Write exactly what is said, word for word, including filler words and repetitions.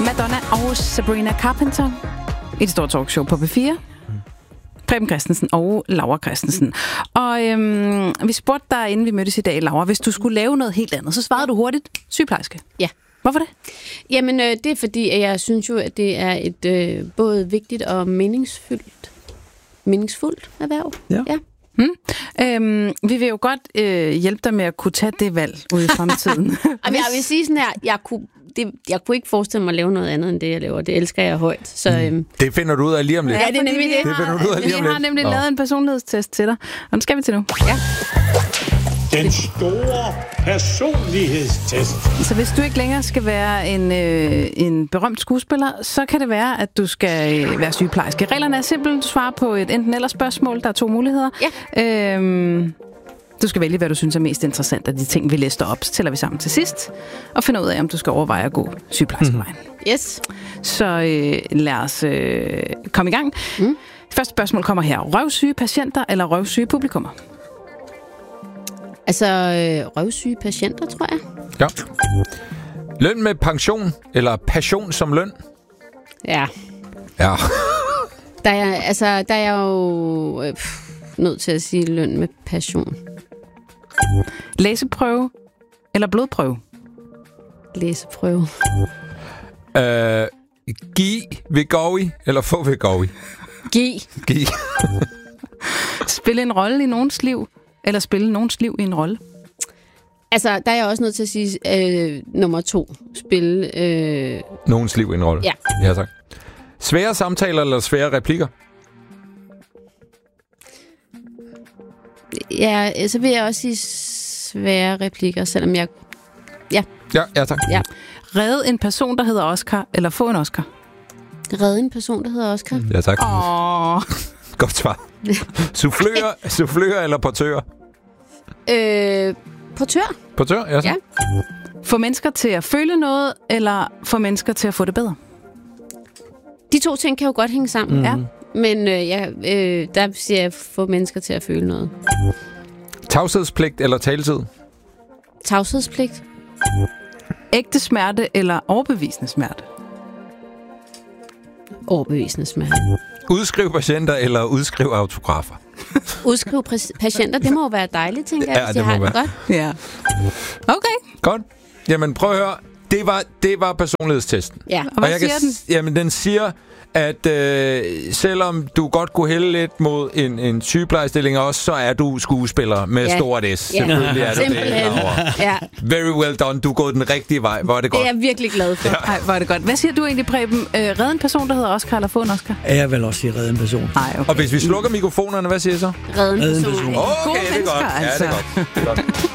Madonna og Sabrina Carpenter. Et stort talkshow på P fire. Preben Christensen og Laura Christensen. Og øhm, vi spurgte dig, inden vi mødtes i dag, Laura, hvis du skulle lave noget helt andet, så svarede du hurtigt sygeplejerske. Ja. Hvorfor det? Jamen, øh, det er fordi, at jeg synes jo, at det er et øh, både vigtigt og meningsfyldt, meningsfuldt erhverv. Ja. ja. Hmm. Øhm, vi vil jo godt øh, hjælpe dig med at kunne tage det valg ude i fremtiden. Og jeg vil sige sådan her, jeg kunne, det, jeg kunne ikke forestille mig at lave noget andet end det, jeg laver. Det elsker jeg højt. Så, øhm, det finder du ud af lige om lidt. Ja, det er nemlig det. Det finder du ud af lige om lidt. Vi har lidt. nemlig lavet en personlighedstest til dig, og den skal vi til nu. Ja. Den store personlighedstest. Så hvis du ikke længere skal være en, øh, en berømt skuespiller, så kan det være, at du skal øh, være sygeplejerske. Reglerne er simpelt. Du svarer på et enten eller spørgsmål. Der er to muligheder. Ja. Øhm, du skal vælge, hvad du synes er mest interessant af de ting, vi lister op. Så tæller vi sammen til sidst og finder ud af, om du skal overveje at gå sygeplejerskevejen. Mm. Yes. Så øh, lad os øh, komme i gang. Mm. Første spørgsmål kommer her. Røvsyge patienter eller røvsyge publikummer? Altså, øh, røvsyge patienter, tror jeg. Ja. Løn med pension, eller passion som løn? Ja. Ja. Der er, altså, der er jo øh, pff, nødt til at sige løn med passion. Læseprøve eller blodprøve? Læseprøve. Øh, giv Wegovy, eller få Wegovy? Giv. Giv. Spille en rolle i nogens liv, eller spille nogens liv i en rolle? Altså, der er jeg også nødt til at sige øh, nummer to. Spille... Øh... Nogens liv i en rolle? Ja. Ja, tak. Svære samtaler eller svære replikker? Ja, så vil jeg også sige svære replikker, selvom jeg... Ja. Ja, ja tak. Ja. Redde en person, der hedder Oscar, eller få en Oscar? Redde en person, der hedder Oscar? Ja, tak. Åh. Godt svar. Soufflør, soufflør eller portør? Øh, portør. Portør, ja, så. Ja. Få mennesker til at føle noget, eller få mennesker til at få det bedre? De to ting kan jo godt hænge sammen. Mm. Ja. Men øh, ja, øh, der siger jeg, få mennesker til at føle noget. Tavshedspligt eller taletid? Tavshedspligt. Ægte smerte eller overbevisende smerte? Overbevisende smerte. Udskriv patienter eller udskriv autografer? Udskriv præ- patienter, det må jo være dejligt, tænker jeg, Ja, hvis det de må har det være. godt. Ja. Okay. Godt. Jamen prøv at høre. Det var, det var personlighedstesten. Ja. Og hvad jeg siger kan, den? Jamen den siger, at øh, selvom du godt kunne hælde lidt mod en, en sygeplejestilling også, så er du skuespiller med Ja. stort S. Ja. Selvfølgelig er du Simpelthen. det. Laura. Ja. Very well done. Du er gået den rigtige vej. Hvor er det godt. Det er jeg virkelig glad for. Ja. Ej, hvor er det godt. Hvad siger du egentlig, Preben? Øh, redde en person, der hedder Oscar, eller få en Oscar? Jeg vil også sige redde en person. Nej, okay. Og hvis vi slukker mikrofonerne, hvad siger I så? Redde en Redde en person. person. Okay, Gode det er mennesker, godt. Ja, det er altså. godt. Det er godt.